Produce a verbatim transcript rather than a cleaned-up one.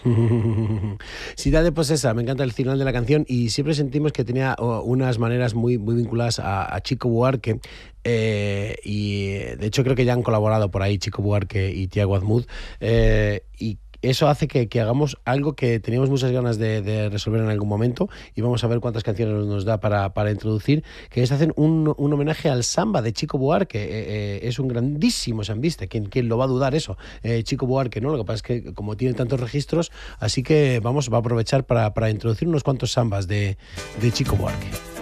Cidade Possessa, me encanta el final de la canción y siempre sentimos que tenía oh, unas maneras muy, muy vinculadas a, a Chico Buarque eh, y de hecho creo que ya han colaborado por ahí Chico Buarque y Tiago Azmuz eh, y eso hace que, que hagamos algo que teníamos muchas ganas de, de resolver en algún momento y vamos a ver cuántas canciones nos da para, para introducir, que es hacer un, un homenaje al samba de Chico Buarque. Eh, eh, es un grandísimo sambista, ¿quién, quién lo va a dudar eso? Eh, Chico Buarque, ¿no? Lo que pasa es que como tiene tantos registros, así que vamos, va a aprovechar para, para introducir unos cuantos sambas de, de Chico Buarque.